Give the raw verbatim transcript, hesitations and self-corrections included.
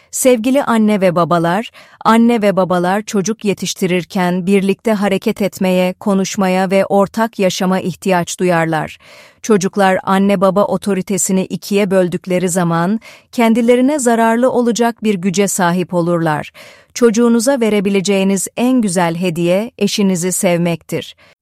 Sevgili anne ve babalar, anne ve babalar çocuk yetiştirirken birlikte hareket etmeye, konuşmaya ve ortak yaşama ihtiyaç duyarlar. Çocuklar anne baba otoritesini ikiye böldükleri zaman kendilerine zararlı olacak bir güce sahip olurlar. Çocuğunuza verebileceğiniz en güzel hediye eşinizi sevmektir.